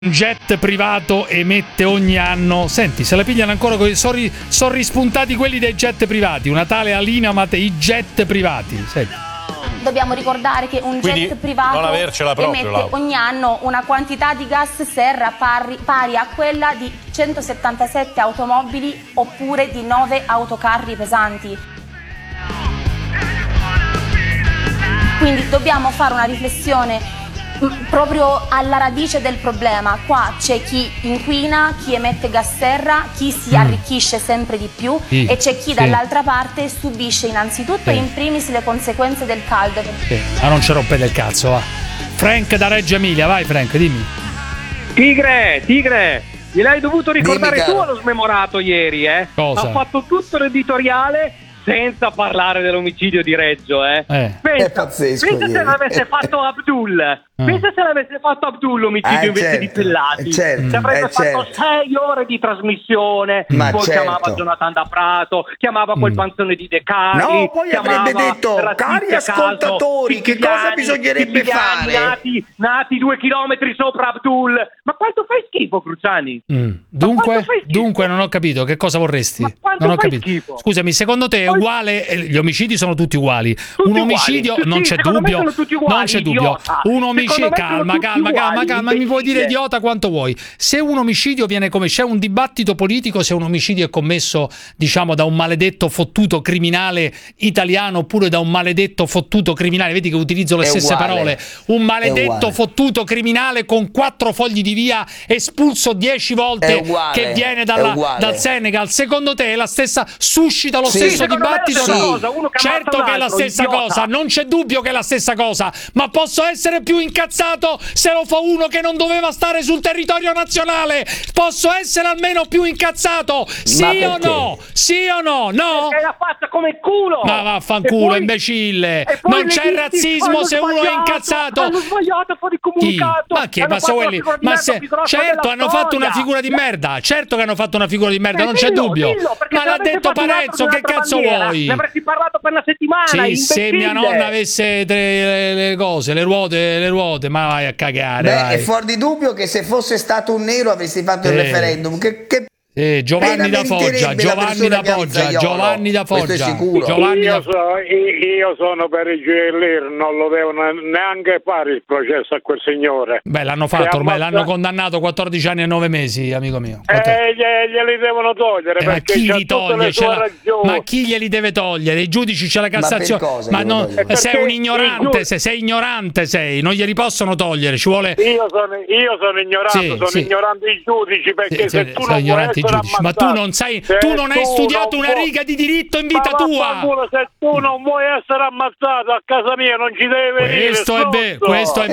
Un jet privato emette ogni anno. Senti, se la pigliano ancora sono rispuntati quelli dei jet privati. Una tale Alina Amate, i jet privati. Senti. Dobbiamo ricordare che un jet privato emette ogni anno una quantità di gas serra pari a quella di 177 automobili oppure di 9 autocarri pesanti. Quindi dobbiamo fare una riflessione proprio alla radice del problema. Qua c'è chi inquina, chi emette gas serra, chi si arricchisce sempre di più e c'è chi dall'altra parte subisce innanzitutto in primis le conseguenze del caldo. Ma non ci rompete il cazzo, va. Frank da Reggio Emilia, vai Frank, dimmi. Tigre, gliel'hai dovuto ricordare tu allo smemorato ieri, Cosa? Ha fatto tutto l'editoriale senza parlare dell'omicidio di Reggio, Pensa se l'avesse fatto Abdul. Pensa se l'avesse fatto Abdul l'omicidio invece di Pellati. Ci avrebbe fatto 6 ore di trasmissione. Poi chiamava Jonathan da Prato, chiamava quel panzone di De Cari. No, poi avrebbe detto, cari ascoltatori, che cosa bisognerebbe fare? Nati 2 chilometri sopra Abdul. Ma quanto fai schifo, Cruciani? Dunque non ho capito, che cosa vorresti? Non ho capito. Schifo? Scusami, secondo te è uguale? Gli omicidi sono tutti uguali. Un omicidio non c'è dubbio. Non c'è dubbio. Un omicidio, calma, mi puoi dire idiota quanto vuoi. Se un omicidio viene come c'è un dibattito politico se un omicidio è commesso, diciamo, da un maledetto fottuto criminale italiano oppure da un maledetto fottuto criminale, vedi che utilizzo le stesse parole, un maledetto fottuto criminale con 4 fogli di via, espulso 10 volte, che viene dal Senegal. Secondo te è la stessa, suscita lo stesso dibattito? Certo che è la stessa cosa, non c'è dubbio che è la stessa cosa, ma posso essere più incazzato se lo fa uno che non doveva stare sul territorio nazionale? Posso essere almeno più incazzato? Sì o no? Sì o no? No? Perché l'ha fatta come il culo! Ma vaffanculo, imbecille! Non c'è razzismo se uno è incazzato! Hanno sbagliato fuori comunicato! Ma che? Certo, hanno fatto una figura di merda! Certo che hanno fatto una figura di merda, non c'è dubbio! Ma l'ha detto Parenzo, che cazzo vuoi? Ne avresti parlato per una settimana! Sì, se mia nonna avesse le cose, le ruote, ma vai a cagare! Beh, è fuori di dubbio che se fosse stato un nero avresti fatto il referendum. Giovanni da Foggia. Questo è sicuro. Io sono per i GLR, non lo devono neanche fare il processo a quel signore. Beh, l'hanno fatto ormai, l'hanno condannato 14 anni e 9 mesi, amico mio. Glieli devono togliere, ma perché chi c'ha li tutte toglie? le sue ragioni. Ma chi glieli deve togliere? I giudici, c'è la Cassazione. Ma non, sei un ignorante, sei ignorante, non glieli possono togliere, ci vuole. Io sono ignorante, ignorante i giudici, perché se tu non vuoi giudici, ma tu non sai, tu non hai studiato una riga di diritto in vita tua. Se tu non vuoi essere ammazzato a casa mia non ci devi venire. Questo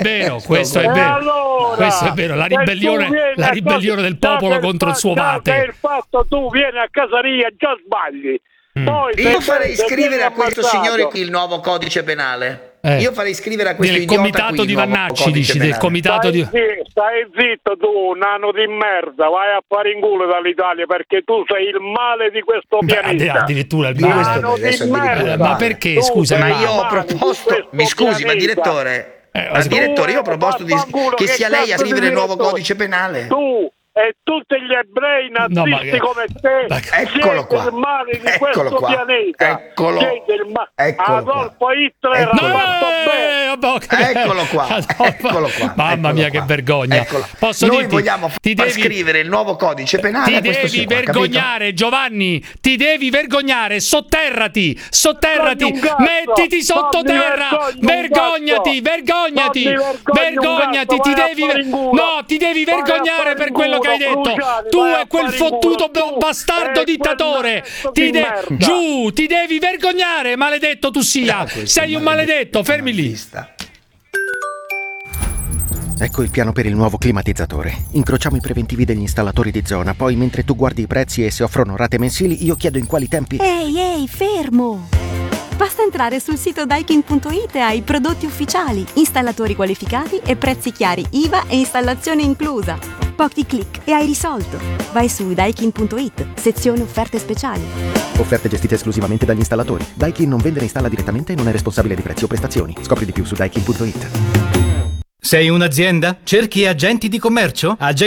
è vero, la ribellione del popolo contro il suo vate. Per il fatto tu vieni a casa mia già sbagli. Poi io farei scrivere a questo signore qui il nuovo codice penale. Io farei scrivere a questo idiota comitato di Vannacci, dici, del comitato di... Stai zitto tu, nano di merda, vai a fare in culo dall'Italia, perché tu sei il male di questo pianeta. Addirittura il male. Ma perché, scusa? Ma io ho proposto, mi scusi, ma direttore, io ho proposto che sia lei a scrivere il nuovo codice penale. Tu e tutti gli ebrei nazisti come te eccolo qua, il male di questo pianeta. Adolfo Hitler ha fatto bene. Eccolo qua. Mamma mia, che vergogna. Posso Noi dirti, vogliamo far scrivere il nuovo codice penale. Ti devi vergognare, Giovanni. Ti devi vergognare. Sotterrati. Mettiti sottoterra. Vergognati. Ti devi vergognare per quello che hai detto. Tu e quel fottuto bastardo dittatore. Ti devi vergognare, maledetto tu sia. Sei un maledetto, fermi lì. Ecco il piano per il nuovo climatizzatore. Incrociamo i preventivi degli installatori di zona, poi mentre tu guardi i prezzi e se offrono rate mensili, io chiedo in quali tempi... Ehi, fermo! Basta entrare sul sito daikin.it e hai prodotti ufficiali, installatori qualificati e prezzi chiari, IVA e installazione inclusa. Pochi click e hai risolto. Vai su daikin.it, sezione offerte speciali. Offerte gestite esclusivamente dagli installatori. Daikin non vende né installa direttamente e non è responsabile di prezzi o prestazioni. Scopri di più su daikin.it. Sei un'azienda? Cerchi agenti di commercio?